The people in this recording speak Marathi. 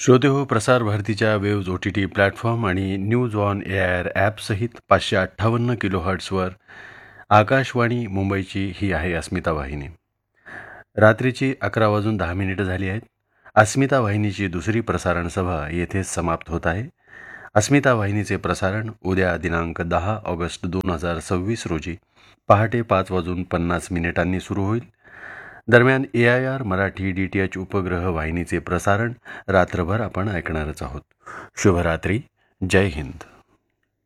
श्रोते हो, प्रसार भारतीच्या वेव्ज OTT प्लॅटफॉर्म आणि न्यूज ऑन AIR ॲपसहित 558 किलोहर्ट्झवर आकाशवाणी मुंबईची ही आहे अस्मिता वाहिनी. रात्रीची 11:10 झाली आहेत. अस्मिता वाहिनीची दुसरी प्रसारण सभा येथेच समाप्त होत आहे. अस्मिता वाहिनीचे प्रसारण उद्या दिनांक 10 ऑगस्ट 2026 रोजी पहाटे 5:50 सुरू होईल. दरम्यान AIR मराठी DTH उपग्रह वाहिनीचे प्रसारण रात्रभर आपण ऐकणारच आहोत. शुभरात्री. जय हिंद.